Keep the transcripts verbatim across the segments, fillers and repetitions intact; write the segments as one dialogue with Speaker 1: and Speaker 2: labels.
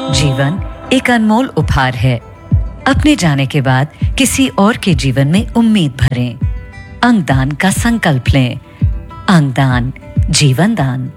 Speaker 1: जीवन एक अनमोल उपहार है। अपने जाने के बाद किसी और के जीवन में उम्मीद भरें। अंगदान का संकल्प लें। अंगदान जीवन दान।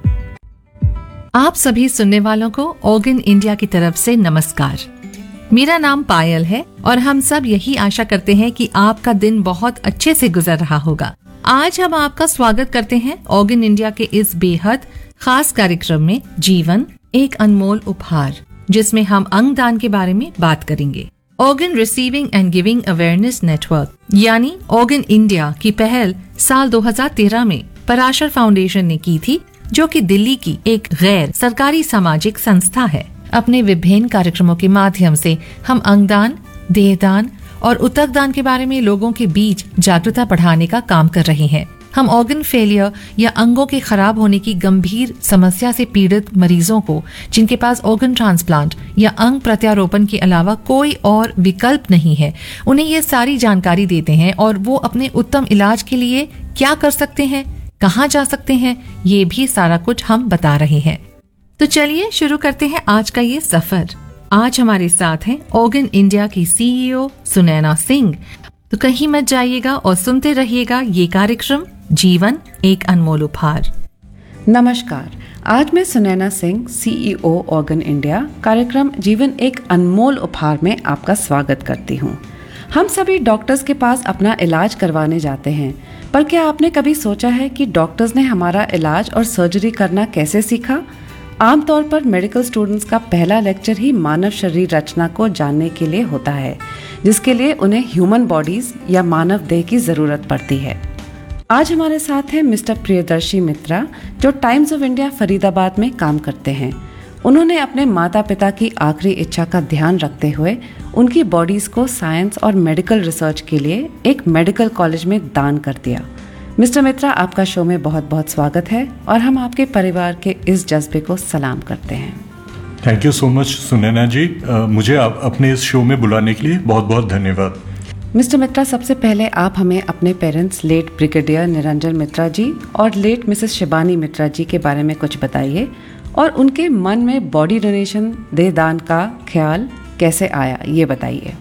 Speaker 2: आप सभी सुनने वालों को ऑर्गन इंडिया की तरफ से नमस्कार। मेरा नाम पायल है और हम सब यही आशा करते हैं कि आपका दिन बहुत अच्छे से गुजर रहा होगा। आज हम आपका स्वागत करते हैं ऑर्गन इंडिया के इस बेहद खास कार्यक्रम में, जीवन एक अनमोल उपहार, जिसमें हम अंगदान के बारे में बात करेंगे। Organ receiving end giving awareness network यानी ऑर्गन इंडिया की पहल साल दो हज़ार तेरह में पराशर फाउंडेशन ने की थी, जो कि दिल्ली की एक गैर सरकारी सामाजिक संस्था है। अपने विभिन्न कार्यक्रमों के माध्यम से हम अंगदान, देहदान और उतकदान के बारे में लोगों के बीच जागरूकता बढ़ाने का काम कर रहे हैं। हम ऑर्गन फेलियर या अंगों के खराब होने की गंभीर समस्या से पीड़ित मरीजों को, जिनके पास ऑर्गन ट्रांसप्लांट या अंग प्रत्यारोपण के अलावा कोई और विकल्प नहीं है, उन्हें ये सारी जानकारी देते हैं और वो अपने उत्तम इलाज के लिए क्या कर सकते हैं, कहाँ जा सकते हैं, ये भी सारा कुछ हम बता रहे हैं। तो चलिए शुरू करते हैं आज का ये सफर। आज हमारे साथ हैं ऑर्गन इंडिया की सीईओ सुनैना सिंह। तो कहीं मत जाइएगा और सुनते रहिएगा ये कार्यक्रम जीवन एक अनमोल उपहार।
Speaker 3: नमस्कार, आज मैं Sunaina Singh, CEO organ India, कार्यक्रम जीवन एक अनमोल उपहार में आपका स्वागत करती हूँ। हम सभी डॉक्टर्स के पास अपना इलाज करवाने जाते हैं, पर क्या आपने कभी सोचा है कि डॉक्टर्स ने हमारा इलाज और सर्जरी करना कैसे सीखा? आमतौर पर मेडिकल स्टूडेंट्स का पहला लेक्चर ही मानव शरीर रचना को जानने के लिए होता है, जिसके लिए उन्हें ह्यूमन बॉडीज या मानव देह की ज़रूरत पड़ती है। आज हमारे साथ हैं मिस्टर प्रियदर्शी मित्रा, जो टाइम्स ऑफ इंडिया फरीदाबाद में काम करते हैं। उन्होंने अपने माता पिता की आखिरी इच्छा का ध्यान रखते हुए उनकी बॉडीज़ को साइंस और मेडिकल रिसर्च के लिए एक मेडिकल कॉलेज में दान कर दिया। मिस्टर मित्रा, आपका शो में बहुत बहुत स्वागत है और हम आपके परिवार के इस जज्बे को सलाम करते हैं।
Speaker 4: Thank you so much Sunaina जी, आ, मुझे आप अपने इस शो में बुलाने के लिए बहुत बहुत धन्यवाद।
Speaker 3: मिस्टर मित्रा, सबसे पहले आप हमें अपने पेरेंट्स लेट ब्रिगेडियर निरंजन मित्रा जी और लेट मिसेस शिबानी मित्रा जी के बारे में कुछ बताइए और उनके मन में बॉडी डोनेशन, देह दान का ख्याल कैसे आया, ये बताइए।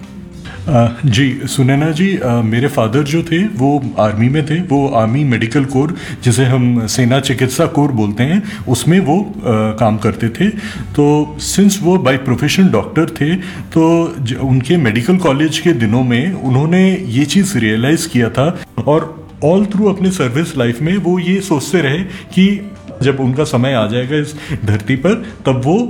Speaker 4: Uh, जी सुनैना जी, uh, मेरे फादर जो थे वो आर्मी में थे। वो आर्मी मेडिकल कोर, जिसे हम सेना चिकित्सा कोर बोलते हैं, उसमें वो uh, काम करते थे। तो सिंस वो बाय प्रोफेशन डॉक्टर थे, तो उनके मेडिकल कॉलेज के दिनों में उन्होंने ये चीज़ रियलाइज़ किया था और ऑल थ्रू अपने सर्विस लाइफ में वो ये सोचते रहे कि जब उनका समय आ जाएगा इस धरती पर, तब वो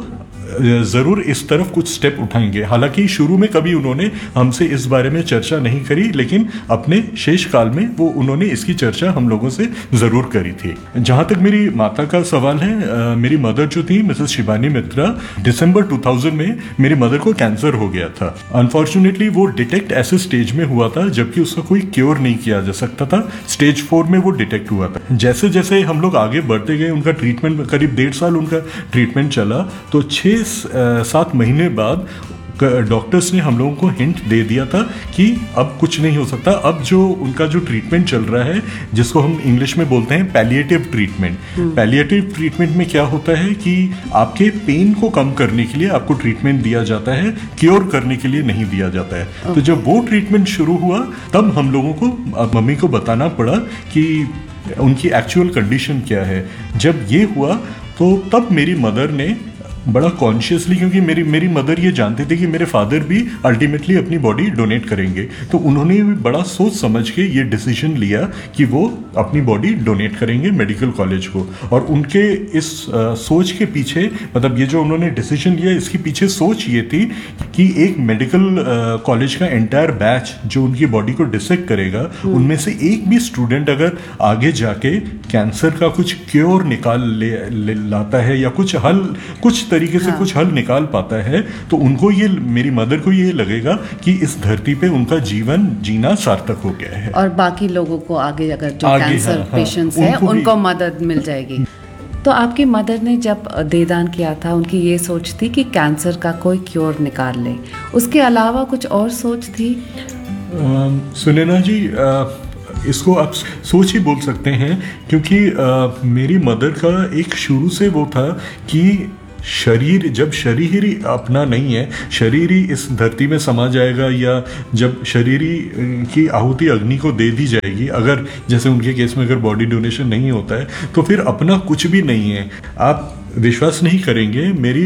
Speaker 4: ज़रूर इस तरफ कुछ स्टेप उठाएंगे। हालांकि शुरू में कभी उन्होंने हमसे इस बारे में चर्चा नहीं करी, लेकिन अपने शेष काल में वो उन्होंने इसकी चर्चा हम लोगों से ज़रूर करी थी। जहाँ तक मेरी माता का सवाल है, आ, मेरी मदर जो थी मिसेस शिबानी मित्रा, दिसंबर दो हज़ार में मेरी मदर को कैंसर हो गया था। अनफॉर्चुनेटली वो डिटेक्ट ऐसे स्टेज में हुआ था जबकि उसका कोई क्योर नहीं किया जा सकता था। स्टेज फोर में वो डिटेक्ट हुआ था। जैसे जैसे हम लोग आगे बढ़ते गए, उनका ट्रीटमेंट करीब डेढ़ साल उनका ट्रीटमेंट चला। तो छः सात महीने बाद डॉक्टर्स ने हम लोगों को हिंट दे दिया था कि अब कुछ नहीं हो सकता। अब जो उनका जो ट्रीटमेंट चल रहा है, जिसको हम इंग्लिश में बोलते हैं पैलिएटिव ट्रीटमेंट। पैलिएटिव ट्रीटमेंट में क्या होता है कि आपके पेन को कम करने के लिए आपको ट्रीटमेंट दिया जाता है, क्योर करने के लिए नहीं दिया जाता है। तो जब वो ट्रीटमेंट शुरू हुआ, तब हम लोगों को, मम्मी को बताना पड़ा कि उनकी एक्चुअल कंडीशन क्या है। जब ये हुआ तो तब मेरी मदर ने बड़ा कॉन्शियसली, क्योंकि मेरी मेरी मदर ये जानते थे कि मेरे फादर भी अल्टीमेटली अपनी बॉडी डोनेट करेंगे, तो उन्होंने भी बड़ा सोच समझ के ये डिसीजन लिया कि वो अपनी बॉडी डोनेट करेंगे मेडिकल कॉलेज को। और उनके इस आ, सोच के पीछे, मतलब ये जो उन्होंने डिसीजन लिया, इसके पीछे सोच ये थी कि एक मेडिकल कॉलेज का एंटायर बैच जो उनकी बॉडी को डिसेक्ट करेगा, उनमें से एक भी स्टूडेंट अगर आगे जाके कैंसर का कुछ क्योर निकाल ले, ले लाता है या कुछ हल कुछ तरीके से हाँ। कुछ हल निकाल पाता है, तो उनको ये, मेरी मदर को ये लगेगा कि इस धरती पे उनका जीवन जीना सार्थक हो गया है और
Speaker 3: बाकी लोगों को आगे अगर जो आगे, कैंसर हाँ, पेशेंट्स हाँ, हैं उनको, उनको मदद मिल जाएगी। तो आपकी मदर ने जब देहदान किया था, उनकी ये सोच थी कि कैंसर का कोई क्योर निकाल ले, उसके अलावा कुछ और सोच थी?
Speaker 4: सुनैना जी, आ, इसको आप सोच ही बोल सकते हैं, क्योंकि आ, मेरी मदर का एक शुरू से वो था कि शरीर जब शरीर ही अपना नहीं है, शरीर ही इस धरती में समा जाएगा, या जब शरीर ही की आहुति अग्नि को दे दी जाएगी, अगर जैसे उनके केस में अगर बॉडी डोनेशन नहीं होता है, तो फिर अपना कुछ भी नहीं है। आप विश्वास नहीं करेंगे, मेरी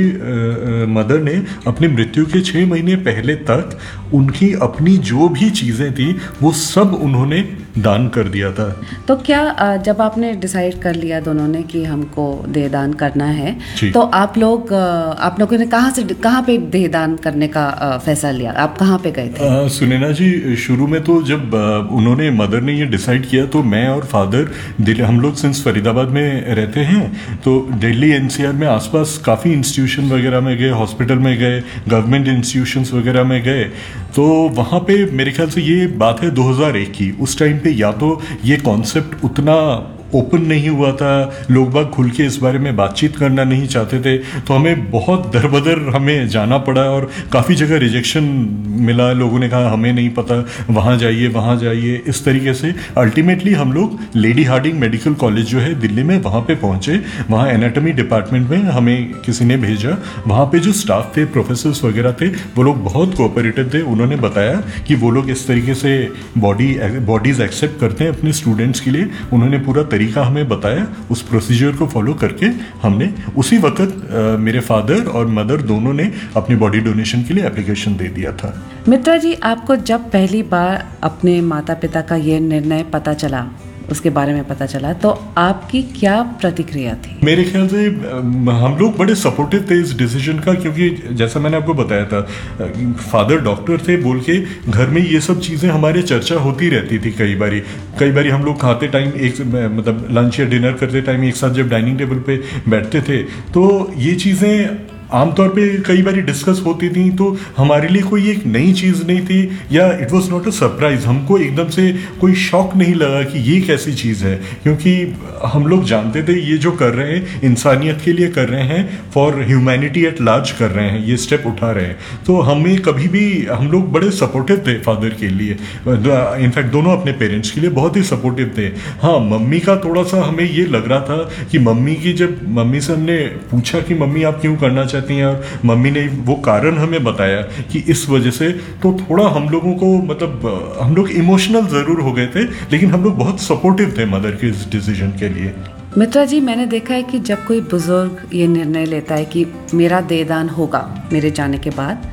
Speaker 4: मदर ने अपनी मृत्यु के छः महीने पहले तक उनकी अपनी जो भी चीज़ें थी वो सब उन्होंने दान कर दिया था।
Speaker 3: तो क्या जब आपने डिसाइड कर लिया दोनों ने कि हमको देह दान करना है, तो आप लोग आप लोगों ने कहाँ से कहाँ पे देह दान करने का फैसला लिया? आप कहाँ पे गए थे?
Speaker 4: सुनैना जी, शुरू में तो जब उन्होंने मदर ने ये डिसाइड किया तो मैं और फादर दिल्ली, हम लोग सिंस फरीदाबाद में रहते हैं, तो दिल्ली एनसीआर में आसपास काफ़ी इंस्टीट्यूशन वगैरह में गए, हॉस्पिटल में गए, गवर्नमेंट इंस्टीट्यूशंस वगैरह में गए। तो वहाँ पे मेरे ख्याल से ये बात है दो हज़ार एक की, उस टाइम पे या तो ये कॉन्सेप्ट उतना ओपन नहीं हुआ था, लोग बाग खुल के इस बारे में बातचीत करना नहीं चाहते थे, तो हमें बहुत दर बदर हमें जाना पड़ा और काफ़ी जगह रिजेक्शन मिला। लोगों ने कहा हमें नहीं पता, वहाँ जाइए वहाँ जाइए, इस तरीके से अल्टीमेटली हम लोग लेडी हार्डिंग मेडिकल कॉलेज जो है दिल्ली में, वहाँ पे पहुँचे। वहाँ एनाटॉमी डिपार्टमेंट में हमें किसी ने भेजा। वहाँ पे जो स्टाफ थे, प्रोफेसर्स वगैरह थे, वो लोग बहुत कोऑपरेटिव थे। उन्होंने बताया कि वो लोग इस तरीके से बॉडी बॉडीज़ एक्सेप्ट करते हैं अपने स्टूडेंट्स के लिए। उन्होंने पूरा तरीका हमें बताया, उस प्रोसीजर को फॉलो करके हमने उसी वक्त मेरे फादर और मदर दोनों ने अपनी बॉडी डोनेशन के लिए एप्लीकेशन दे दिया था।
Speaker 3: मित्रा जी, आपको जब पहली बार अपने माता पिता का ये निर्णय पता चला, उसके बारे में पता चला, तो आपकी क्या प्रतिक्रिया थी?
Speaker 4: मेरे ख्याल से हम लोग बड़े सपोर्टिव थे इस डिसीजन का, क्योंकि जैसा मैंने आपको बताया था, फादर डॉक्टर थे बोल के घर में ये सब चीज़ें हमारे चर्चा होती रहती थी। कई बारी कई बारी हम लोग खाते टाइम एक मतलब लंच या डिनर करते टाइम एक साथ जब डाइनिंग टेबल पे बैठते थे, तो ये चीज़ें आमतौर पे कई बार डिस्कस होती थी। तो हमारे लिए कोई एक नई चीज़ नहीं थी, या it was not a surprise. हमको एकदम से कोई शॉक नहीं लगा कि ये कैसी चीज़ है, क्योंकि हम लोग जानते थे ये जो कर रहे हैं इंसानियत के लिए कर रहे हैं, फॉर ह्यूमैनिटी एट लार्ज कर रहे हैं, ये स्टेप उठा रहे हैं। तो हमें कभी भी, हम लोग बड़े सपोर्टिव थे फादर के लिए, इनफैक्ट दोनों अपने पेरेंट्स के लिए बहुत ही सपोर्टिव थे। हाँ, मम्मी का थोड़ा सा हमें ये लग रहा था कि मम्मी की, जब मम्मी से हमने पूछा कि मम्मी आप क्यों करना चाहती हैं, और मम्मी ने वो कारण हमें बताया कि इस वजह से, तो थोड़ा हम लोगों को मतलब हम लोग इमोशनल ज़रूर हो गए थे, लेकिन हम लोग बहुत सपोर्टिव थे मदर के इस डिसीजन के लिए।
Speaker 3: मित्रा जी, मैंने देखा है कि जब कोई बुजुर्ग ये निर्णय लेता है कि मेरा देहदान होगा मेरे जाने के बाद,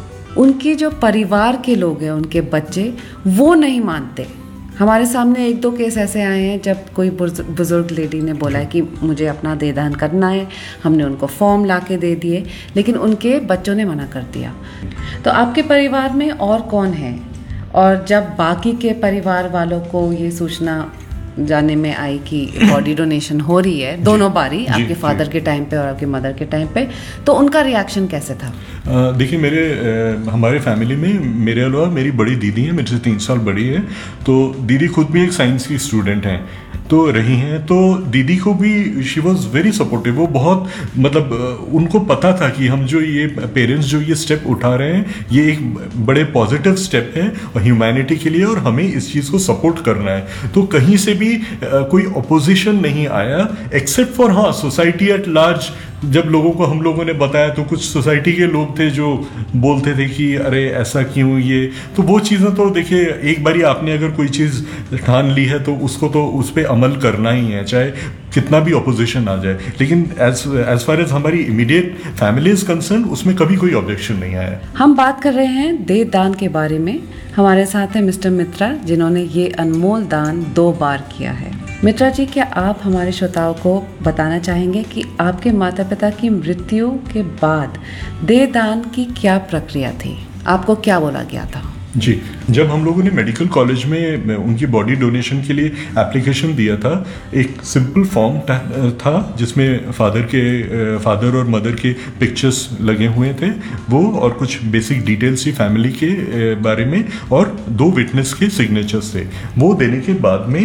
Speaker 3: उनके जो परिवार के लोग हैं, उनके बच्चे, वो नहीं मानते। हमारे सामने एक दो केस ऐसे आए हैं जब कोई बुजुर्ग लेडी ने बोला है कि मुझे अपना देहदान करना है, हमने उनको फॉर्म ला के दे दिए, लेकिन उनके बच्चों ने मना कर दिया। तो आपके परिवार में और कौन है? और जब बाकी के परिवार वालों को ये सूचना जाने में आई कि बॉडी डोनेशन हो रही है दोनों बारी, आपके फादर के टाइम पे और आपके मदर के टाइम पे, तो उनका रिएक्शन कैसे था?
Speaker 4: देखिए, मेरे आ, हमारे फैमिली में मेरे अलावा मेरी बड़ी दीदी है, मेरे से तीन साल बड़ी है। तो दीदी खुद भी एक साइंस की स्टूडेंट हैं तो रही हैं, तो दीदी को भी शी वॉज वेरी सपोर्टिव। वो बहुत मतलब उनको पता था कि हम जो ये पेरेंट्स जो ये स्टेप उठा रहे हैं, ये एक बड़े पॉजिटिव स्टेप है और ह्यूमैनिटी के लिए, और हमें इस चीज़ को सपोर्ट करना है। तो कहीं से भी कोई अपोजिशन नहीं आया, एक्सेप्ट फॉर हाँ सोसाइटी एट लार्ज। जब लोगों को हम लोगों ने बताया तो कुछ सोसाइटी के लोग थे जो बोलते थे कि अरे ऐसा क्यों, ये तो वो चीज़ें तो देखिए, एक बारी आपने अगर कोई चीज़ ठान ली है तो उसको तो उस पर अमल करना ही है, चाहे कितना भी ऑपोजिशन आ जाए। लेकिन एज एज फार एज हमारी इमीडिएट फैमिली इज कंसर्न, उसमें कभी कोई ऑब्जेक्शन नहीं आया।
Speaker 3: हम बात कर रहे हैं देह दान के बारे में। हमारे साथ है मिस्टर मित्रा, जिन्होंने ये अनमोल दान दो बार किया है। मित्रा जी, क्या आप हमारे श्रोताओं को बताना चाहेंगे कि आपके माता पिता की मृत्यु के बाद देह दान की क्या प्रक्रिया थी? आपको क्या बोला गया था?
Speaker 4: जी, जब हम लोगों ने मेडिकल कॉलेज में उनकी बॉडी डोनेशन के लिए एप्लीकेशन दिया था, एक सिंपल फॉर्म था जिसमें फादर के फादर और मदर के पिक्चर्स लगे हुए थे, वो और कुछ बेसिक डिटेल्स थी फैमिली के बारे में, और दो विटनेस के सिग्नेचर्स थे। वो देने के बाद में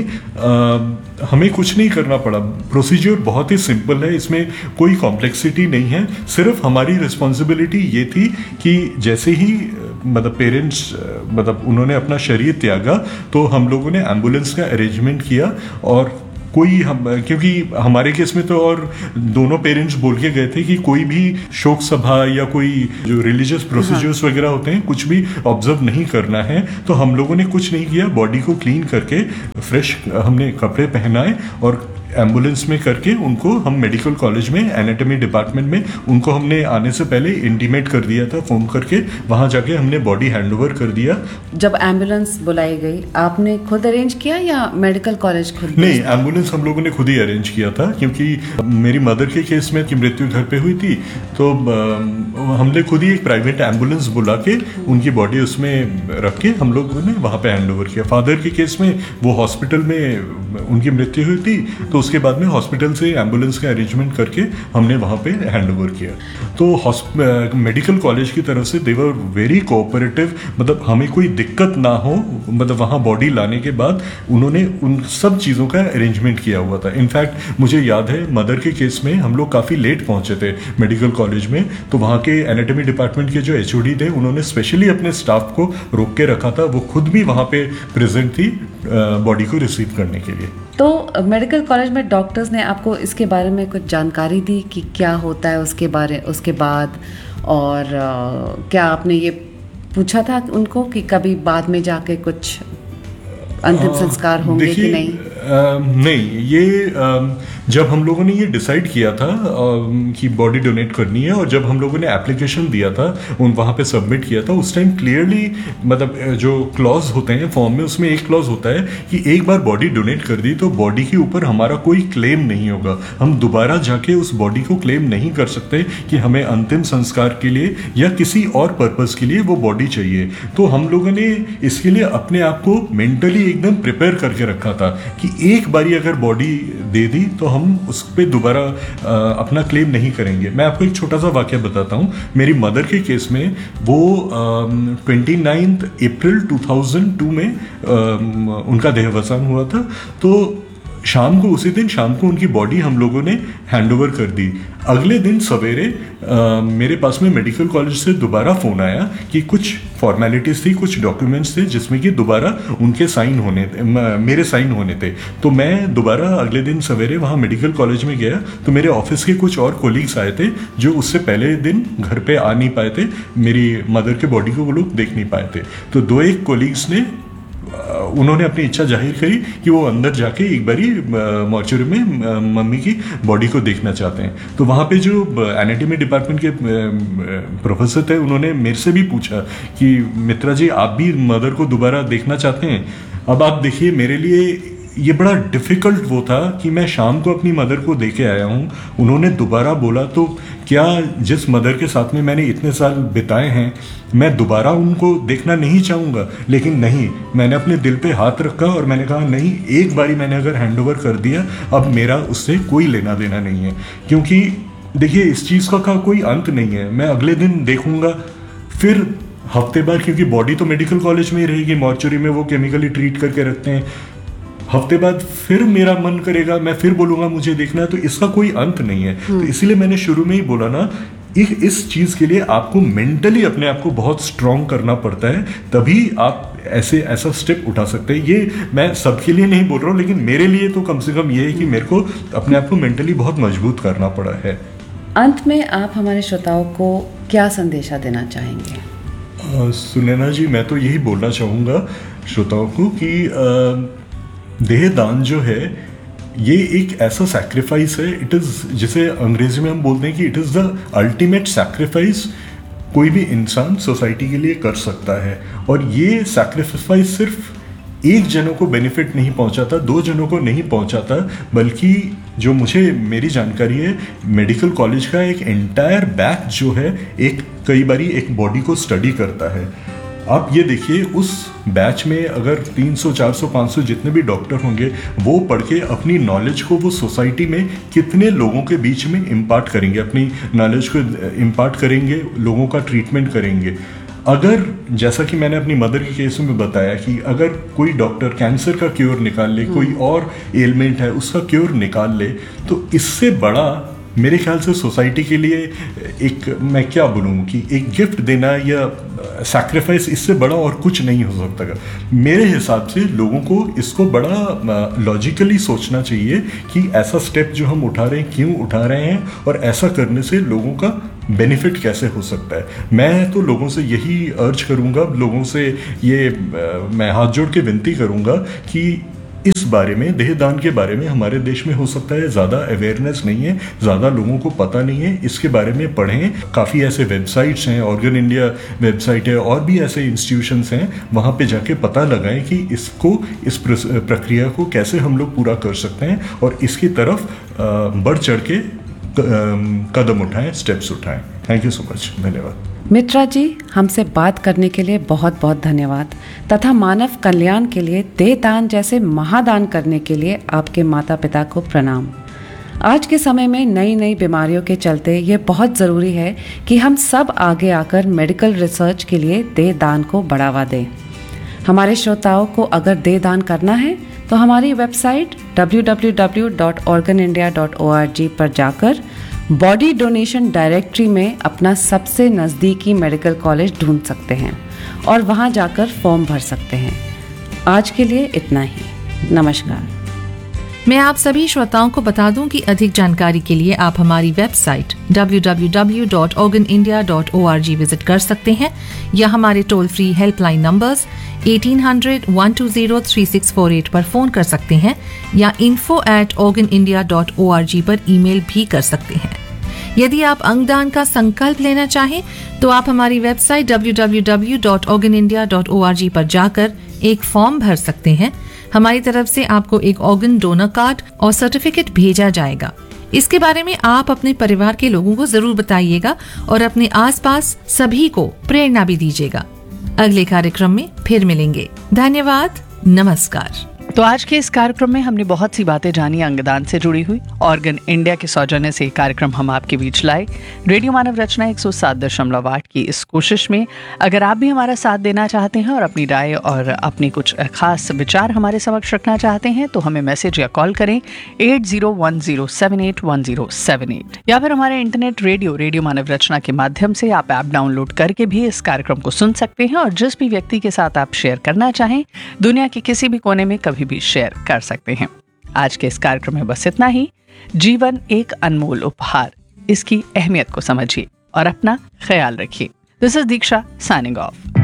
Speaker 4: आ, हमें कुछ नहीं करना पड़ा। प्रोसीजर बहुत ही सिंपल है, इसमें कोई कॉम्प्लेक्सिटी नहीं है। सिर्फ हमारी रिस्पॉन्सिबिलिटी ये थी कि जैसे ही मतलब पेरेंट्स मतलब उन्होंने अपना शरीर त्यागा, तो हम लोगों ने एम्बुलेंस का अरेंजमेंट किया और कोई हम, क्योंकि हमारे केस में तो और दोनों पेरेंट्स बोल के गए थे कि कोई भी शोक सभा या कोई जो रिलीजियस प्रोसीजर्स वगैरह होते हैं कुछ भी ऑब्जर्व नहीं करना है। तो हम लोगों ने कुछ नहीं किया, बॉडी को क्लीन करके फ्रेश हमने कपड़े पहनाए और एम्बुलेंस में करके उनको हम मेडिकल कॉलेज में एनाटॉमी डिपार्टमेंट में उनको हमने आने से पहले इंटीमेट कर दिया था, फोन करके वहाँ जाके हमने बॉडी हैंडओवर कर दिया।
Speaker 3: जब एम्बुलेंस बुलाई गई आपने खुद अरेंज किया या मेडिकल कॉलेज खुद?
Speaker 4: नहीं, एम्बुलेंस हम लोगों ने खुद ही अरेंज किया था, क्योंकि मेरी मदर के केस में की मृत्यु घर पे हुई थी, तो हमने खुद ही एक प्राइवेट एम्बुलेंस बुला के उनकी बॉडी उसमें रख के हम लोगों ने वहाँ पे हैंडओवर किया। फादर के केस में वो हॉस्पिटल में उनकी मृत्यु हुई थी, तो उसके बाद में हॉस्पिटल से एम्बुलेंस का अरेंजमेंट करके हमने वहाँ पे हैंडओवर किया। तो मेडिकल कॉलेज की तरफ से दे वर वेरी कोऑपरेटिव, मतलब हमें कोई दिक्कत ना हो, मतलब वहाँ बॉडी लाने के बाद उन्होंने उन सब चीज़ों का अरेंजमेंट किया हुआ था। इनफैक्ट मुझे याद है मदर के केस में हम लोग काफ़ी लेट पहुँचे थे मेडिकल कॉलेज में, तो वहाँ के एनाटॉमी डिपार्टमेंट के जो एच ओ डी थे उन्होंने स्पेशली अपने स्टाफ को रोक के रखा था, वो खुद भी वहाँ पे प्रेजेंट थी बॉडी को रिसीव करने के लिए।
Speaker 3: तो मेडिकल कॉलेज में डॉक्टर्स ने आपको इसके बारे में कुछ जानकारी दी कि क्या होता है उसके बारे उसके बाद, और आ, क्या आपने ये पूछा था उनको कि कभी बाद में जाके कुछ अंतिम संस्कार होंगे कि नहीं?
Speaker 4: आ, नहीं, ये आ, जब हम लोगों ने ये डिसाइड किया था आ, कि बॉडी डोनेट करनी है, और जब हम लोगों ने एप्लीकेशन दिया था उन वहाँ पे सबमिट किया था, उस टाइम क्लियरली मतलब जो क्लॉज होते हैं फॉर्म में, उसमें एक क्लॉज होता है कि एक बार बॉडी डोनेट कर दी तो बॉडी के ऊपर हमारा कोई क्लेम नहीं होगा, हम दोबारा जाके उस बॉडी को क्लेम नहीं कर सकते कि हमें अंतिम संस्कार के लिए या किसी और पर्पज़ के लिए वो बॉडी चाहिए। तो हम लोगों ने इसके लिए अपने आप को मेंटली एकदम प्रिपेयर करके रखा था कि एक बारी अगर बॉडी दे दी तो हम उस पर दोबारा अपना क्लेम नहीं करेंगे। मैं आपको एक छोटा सा वाक्य बताता हूँ। मेरी मदर के केस में वो twenty ninth April two thousand to में आ, उनका देहावसान हुआ था। तो शाम को, उसी दिन शाम को उनकी बॉडी हम लोगों ने हैंडओवर कर दी। अगले दिन सवेरे मेरे पास में मेडिकल कॉलेज से दोबारा फ़ोन आया कि कुछ फॉर्मेलिटीज़ थी, कुछ डॉक्यूमेंट्स थे जिसमें कि दोबारा उनके साइन होने थे, मेरे साइन होने थे। तो मैं दोबारा अगले दिन सवेरे वहाँ मेडिकल कॉलेज में गया, तो मेरे ऑफिस के कुछ और कोलीग्स आए थे जो उससे पहले दिन घर पे आ नहीं पाए थे, मेरी मदर के बॉडी को वो लोग देख नहीं पाए थे। तो दो एक कोलीग्स ने उन्होंने अपनी इच्छा जाहिर करी कि वो अंदर जाके एक बारी मॉर्चरी में मम्मी की बॉडी को देखना चाहते हैं। तो वहाँ पे जो एनाटॉमी डिपार्टमेंट के प्रोफेसर थे उन्होंने मेरे से भी पूछा कि मित्रा जी आप भी मदर को दोबारा देखना चाहते हैं? अब आप देखिए, मेरे लिए ये बड़ा डिफ़िकल्ट वो था कि मैं शाम को अपनी मदर को देके आया हूँ, उन्होंने दोबारा बोला, तो क्या जिस मदर के साथ में मैंने इतने साल बिताए हैं मैं दोबारा उनको देखना नहीं चाहूँगा? लेकिन नहीं, मैंने अपने दिल पे हाथ रखा और मैंने कहा नहीं, एक बारी मैंने अगर हैंडओवर कर दिया अब मेरा उससे कोई लेना देना नहीं है। क्योंकि देखिए इस चीज़ का, का कोई अंत नहीं है। मैं अगले दिन देखूँगा, फिर हफ्ते बाद, क्योंकि बॉडी तो मेडिकल कॉलेज में ही रहेगी, मॉर्चरी में वो केमिकली ट्रीट करके रखते हैं, हफ्ते बाद फिर मेरा मन करेगा, मैं फिर बोलूँगा मुझे देखना है, तो इसका कोई अंत नहीं है। तो इसीलिए मैंने शुरू में ही बोला ना, इस चीज़ के लिए आपको मेंटली अपने आप को बहुत स्ट्रांग करना पड़ता है, तभी आप ऐसे ऐसा स्टेप उठा सकते हैं। ये मैं सबके लिए नहीं बोल रहा हूँ, लेकिन मेरे लिए तो कम से कम ये है कि मेरे को अपने आप को मेंटली बहुत मजबूत करना पड़ा है।
Speaker 3: अंत में आप हमारे श्रोताओं को क्या संदेशा देना चाहेंगे?
Speaker 4: सुनैना जी, मैं तो यही बोलना चाहूँगा श्रोताओं को कि देह दान जो है ये एक ऐसा सैक्रिफाइस है, इट इज़, जिसे अंग्रेजी में हम बोलते हैं कि it is the ultimate sacrifice कोई भी इंसान सोसाइटी के लिए कर सकता है। और ये सैक्रिफाइस सिर्फ एक जनों को बेनिफिट नहीं पहुंचाता, दो जनों को नहीं पहुंचाता, बल्कि जो मुझे मेरी जानकारी है मेडिकल कॉलेज का एक एंटायर बैच जो है एक कई बारी एक बॉडी को स्टडी करता है। आप ये देखिए, उस बैच में अगर तीन सौ, चार सौ, पाँच सौ जितने भी डॉक्टर होंगे वो पढ़ के अपनी नॉलेज को वो सोसाइटी में कितने लोगों के बीच में इम्पार्ट करेंगे, अपनी नॉलेज को इम्पार्ट करेंगे, लोगों का ट्रीटमेंट करेंगे। अगर जैसा कि मैंने अपनी मदर के केस में बताया कि अगर कोई डॉक्टर कैंसर का क्योर निकाल ले, कोई और एलिमेंट है उसका क्योर निकाल ले, तो इससे बड़ा मेरे ख्याल से सोसाइटी के लिए एक, मैं क्या बोलूँ कि एक गिफ्ट देना या सैक्रिफाइस, इससे बड़ा और कुछ नहीं हो सकता। मेरे हिसाब से लोगों को इसको बड़ा लॉजिकली सोचना चाहिए कि ऐसा स्टेप जो हम उठा रहे हैं क्यों उठा रहे हैं, और ऐसा करने से लोगों का बेनिफिट कैसे हो सकता है। मैं तो लोगों से यही अर्ज करूँगा, लोगों से ये मैं हाथ जोड़ के विनती करूँगा कि इस बारे में, देहदान के बारे में हमारे देश में हो सकता है ज़्यादा अवेयरनेस नहीं है, ज़्यादा लोगों को पता नहीं है, इसके बारे में पढ़ें। काफ़ी ऐसे वेबसाइट्स हैं, ऑर्गन इंडिया वेबसाइट है, और भी ऐसे इंस्टीट्यूशंस हैं, वहाँ पे जाके पता लगाएं कि इसको, इस प्रक्रिया को कैसे हम लोग पूरा कर सकते हैं, और इसकी तरफ बढ़ चढ़ के कदम उठाएं, स्टेप्स उठाएं। थैंक यू सो मच, धन्यवाद।
Speaker 3: मित्रा जी, हमसे बात करने के लिए बहुत बहुत धन्यवाद, तथा मानव कल्याण के लिए देहदान जैसे महादान करने के लिए आपके माता पिता को प्रणाम। आज के समय में नई नई बीमारियों के चलते ये बहुत ज़रूरी है कि हम सब आगे आकर मेडिकल रिसर्च के लिए देहदान को बढ़ावा दें। हमारे श्रोताओं को अगर देहदान करना है तो हमारी website W W W dot organ India dot O R G पर जाकर बॉडी डोनेशन डायरेक्टरी में अपना सबसे नज़दीकी मेडिकल कॉलेज ढूंढ सकते हैं और वहां जाकर फॉर्म भर सकते हैं। आज के लिए इतना ही। नमस्कार।
Speaker 2: मैं आप सभी श्रोताओं को बता दूं कि अधिक जानकारी के लिए आप हमारी website W W W dot organ India dot O R G visit कर सकते हैं, या हमारे toll free helpline numbers eighteen hundred one two zero three six four eight पर फोन कर सकते हैं, या info at organ India dot O R G पर ईमेल भी कर सकते हैं। यदि आप अंगदान का संकल्प लेना चाहें तो आप हमारी website W W W dot organ India dot O R G पर जाकर एक फॉर्म भर सकते हैं। हमारी तरफ से आपको एक ऑर्गन डोनर कार्ड और सर्टिफिकेट भेजा जाएगा। इसके बारे में आप अपने परिवार के लोगों को जरूर बताइएगा और अपने आसपास सभी को प्रेरणा भी दीजिएगा। अगले कार्यक्रम में फिर मिलेंगे। धन्यवाद। नमस्कार।
Speaker 5: तो आज के इस कार्यक्रम में हमने बहुत सी बातें जानी अंगदान से जुड़ी हुई। ऑर्गन इंडिया के सौजन्य से कार्यक्रम हम आपके बीच लाए। रेडियो मानव रचना एक सौ सात दशमलव आठ की इस कोशिश में अगर आप भी हमारा साथ देना चाहते हैं और अपनी राय और अपनी कुछ खास विचार हमारे समक्ष रखना चाहते हैं तो हमें मैसेज या कॉल करें eight zero one zero seven eight one zero seven eight, या फिर हमारे इंटरनेट रेडियो रेडियो मानव रचना के माध्यम से आप ऐप डाउनलोड करके भी इस कार्यक्रम को सुन सकते हैं, और जिस भी व्यक्ति के साथ आप शेयर करना चाहें दुनिया के किसी भी कोने में कभी भी शेयर कर सकते हैं। आज के इस कार्यक्रम में बस इतना ही। जीवन एक अनमोल उपहार, इसकी अहमियत को समझिए और अपना ख्याल रखिए। This is Diksha signing off.